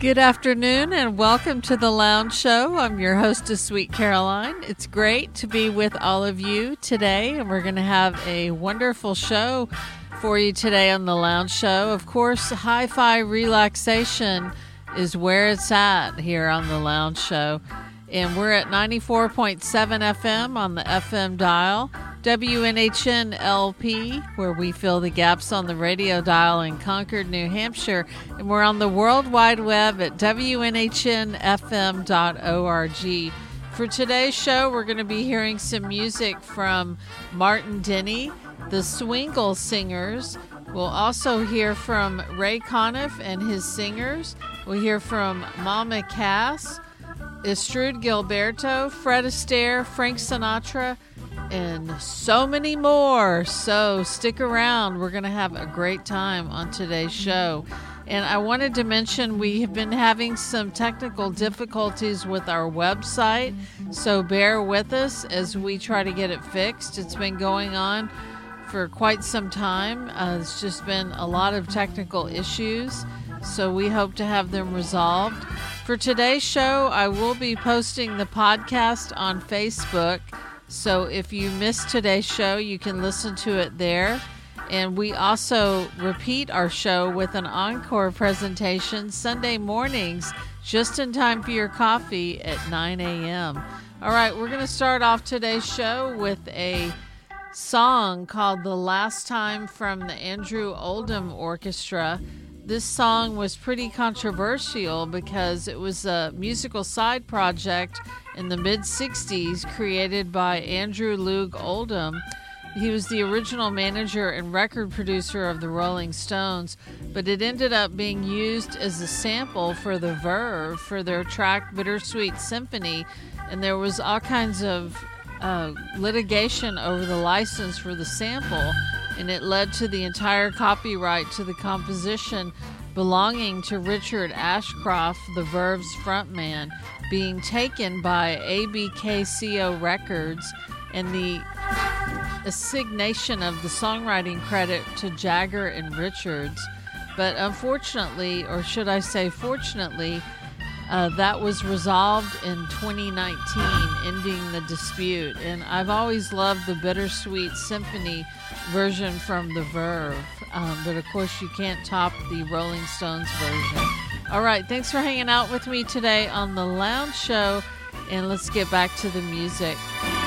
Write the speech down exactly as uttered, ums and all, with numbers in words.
Good afternoon and welcome to the Lounge Show. I'm your hostess, Sweet Caroline. It's great to be with all of you today, and we're going to have a wonderful show for you today on the Lounge Show. Of course, hi-fi relaxation is where it's at here on the Lounge Show. And we're at ninety-four point seven F M on the F M dial, W N H N L P, where we fill the gaps on the radio dial in Concord, New Hampshire. And we're on the World Wide Web at W N H N F M dot org. For today's show, we're going to be hearing some music from Martin Denny, the Swingle Singers. We'll also hear from Ray Conniff and his singers. We'll hear from Mama Cass, Estrud Gilberto, Fred Astaire, Frank Sinatra, and so many more. So stick around. We're going to have a great time on today's show. And I wanted to mention we have been having some technical difficulties with our website, so bear with us as we try to get it fixed. It's been going on for quite some time. Uh, it's just been a lot of technical issues, so we hope to have them resolved. For today's show, I will be posting the podcast on Facebook, so if you missed today's show, you can listen to it there. And we also repeat our show with an encore presentation Sunday mornings, just in time for your coffee at nine a.m. All right, we're going to start off today's show with a song called The Last Time from the Andrew Oldham Orchestra. This song was pretty controversial because it was a musical side project in the mid-sixties created by Andrew Loog Oldham. He was the original manager and record producer of the Rolling Stones, but it ended up being used as a sample for the Verve for their track Bittersweet Symphony, and there was all kinds of uh, litigation over the license for the sample, and it led to the entire copyright to the composition belonging to Richard Ashcroft, the Verve's frontman, being taken by A B K C O Records, and the assignation of the songwriting credit to Jagger and Richards. But unfortunately, or should I say fortunately, Uh, that was resolved in twenty nineteen, ending the dispute. And I've always loved the Bittersweet Symphony version from the Verve. Um, but of course, you can't top the Rolling Stones version. All right, thanks for hanging out with me today on The Lounge Show. And let's get back to the music.